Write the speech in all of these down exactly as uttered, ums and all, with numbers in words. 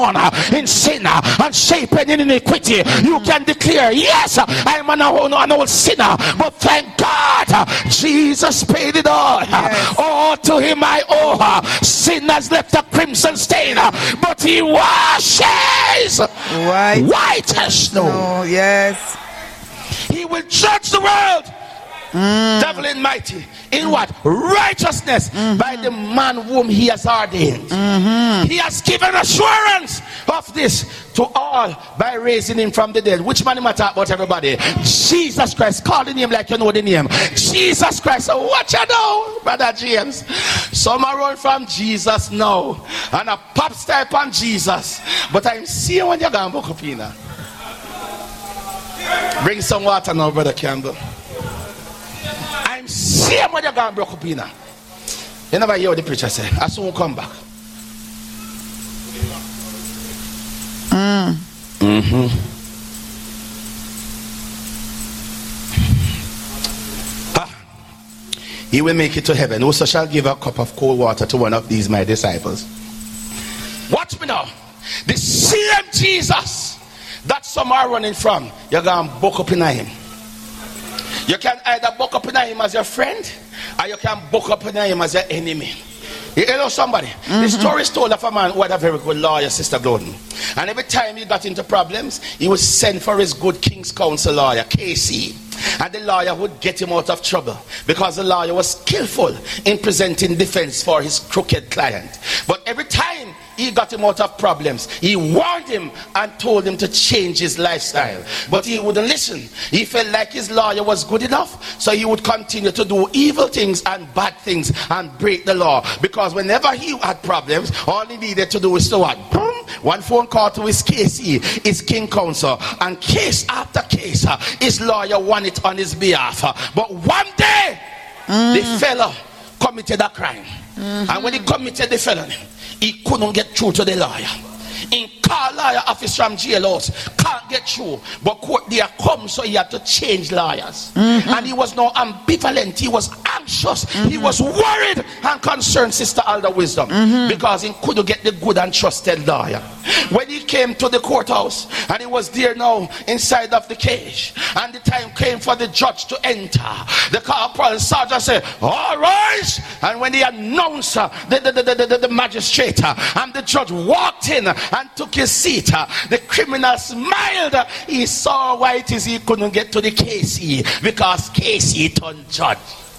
in sin and shapen in iniquity, you can declare, yes, I am an old, an old sinner, but thank God Jesus paid it all. Yes. All to him I owe. Sin has left a crimson stain, but he washes white, white as snow. Oh, yes. He will judge the world. Mm. Devil in mighty in what? Righteousness, mm-hmm. by the man whom he has ordained. Mm-hmm. He has given assurance of this to all by raising him from the dead. Which man am I talking about, everybody? Jesus Christ. Call the name like you know the name. Jesus Christ. What you know, Brother James? Some are run from Jesus now and a pop step on Jesus, but I'm seeing when you're going to book up in. Bring some water now, Brother Campbell. I'm seeing when you're going to broke up in. You never hear what the preacher say. I soon come back. Mm. Mm-hmm. Ah. He will make it to heaven. Whoso shall give a cup of cold water to one of these my disciples. Watch me now. The same Jesus that some are running from, you're going to book up in him. You can either book up in him as your friend, or you can book up in him as your enemy. You know somebody? Mm-hmm. The story is told of a man who had a very good lawyer, Sister Gordon. And every time he got into problems, he would send for his good King's Counsel lawyer, K C. And the lawyer would get him out of trouble because the lawyer was skillful in presenting defense for his crooked client. But every time he got him out of problems, he warned him and told him to change his lifestyle. But he wouldn't listen. He felt like his lawyer was good enough, so he would continue to do evil things and bad things and break the law. Because whenever he had problems, all he needed to do was to what? Boom! One phone call to his K C, his King Counsel, and case after case, his lawyer won it on his behalf. But one day, mm. the fellow committed a crime. Mm-hmm. And when he committed the felony, he couldn't get through to the lawyer. In call lawyer office from jail house, can't get through. But court there come, so he had to change lawyers. Mm-hmm. And he was now ambivalent. He was anxious. Mm-hmm. He was worried and concerned, Sister Alda Wisdom, mm-hmm. because he couldn't get the good and trusted lawyer. When he came to the courthouse, and he was there now inside of the cage, and the time came for the judge to enter, the corporal sergeant said, all right. And when he announced uh, the, the, the, the, the, the magistrate uh, and the judge walked in and took his seat, uh, the criminal smiled. Uh, he saw why it is he couldn't get to the K C, because K C turned judge.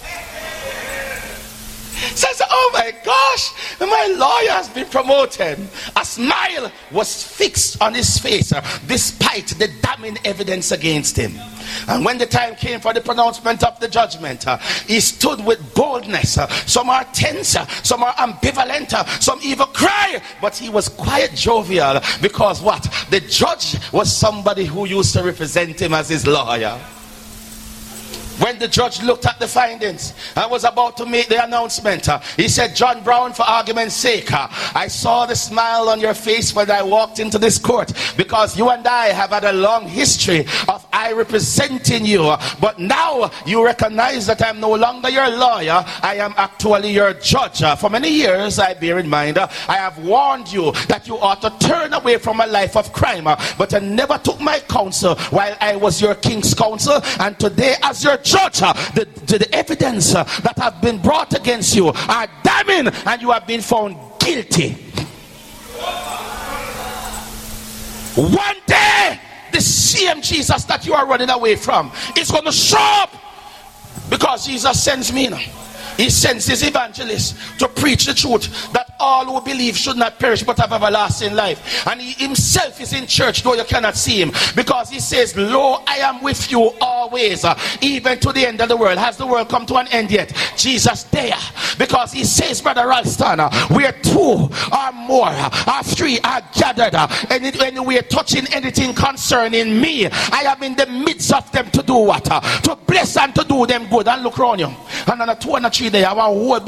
Says, oh my gosh, my lawyer has been promoted. A smile was fixed on his face uh, despite the damning evidence against him. And when the time came for the pronouncement of the judgment, uh, he stood with boldness. Uh, some are tense, uh, some are ambivalent, uh, some even cry, but he was quite jovial because what? The judge was somebody who used to represent him as his lawyer. When the judge looked at the findings and was about to make the announcement, uh, he said, John Brown, for argument's sake, uh, I saw the smile on your face when I walked into this court because you and I have had a long history of I representing you. But now you recognize that I'm no longer your lawyer. I am actually your judge. Uh, for many years, I bear in mind, uh, I have warned you that you ought to turn away from a life of crime. Uh, but I never took my counsel while I was your King's Counsel. And today, as your judge, uh, the, the, the evidence uh, that have been brought against you are damning, and you have been found guilty. One day, the same Jesus that you are running away from is going to show up, because Jesus sends me now. He sends his evangelists to preach the truth that all who believe should not perish but have everlasting life. And he himself is in church, though you cannot see him, because he says, lo, I am with you always, uh, even to the end of the world. Has the world come to an end yet? Jesus there, because he says, Brother Ralston, uh, where two or more uh, or three are gathered, uh, and when we are touching anything concerning me, I am in the midst of them to do what? Uh, to bless and to do them good. And look around you, and on a two and a three, they have a whole